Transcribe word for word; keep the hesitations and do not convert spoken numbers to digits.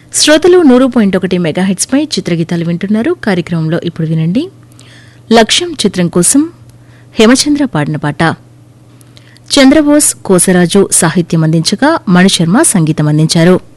శ్రోతలు నూరు పాయింట్ ఒకటి మెగాహెట్స్ పై చిత్రగీతాలు వింటున్నారు. కార్యక్రమంలో ఇప్పుడు వినండి. లక్ష్యం చిత్రం కోసం హేమచంద్ర పాడిన పాట. చంద్రబోస్ కోసరాజు సాహిత్యం అందించగా మణిశర్మ సంగీతం అందించారు.